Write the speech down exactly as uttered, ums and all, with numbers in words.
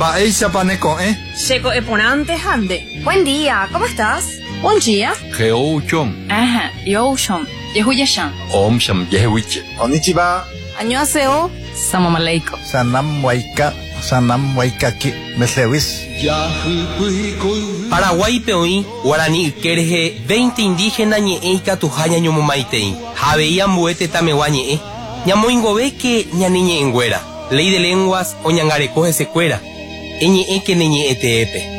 Baeisa paneco, ¿eh? Checo eponante hande. Buen día, ¿cómo estás? Buen día. Geouchom. Ajá, yoshom. Yehuyashan. Om sham yehuiche. Konnichiwa. Annyeonghaseyo. Salam aleikum. Sanam waika. Sanam waikaki. Meslewis. Paraguay peoí, Guarani Kerje, veinte indígenas ñeeika tujaña ñomomaitei. Javeía muete tameguañe. Ñamoingove que ñaniñe enguera. Ley de lenguas o ñangarecoge secuera. Eñe que neñe eteepe.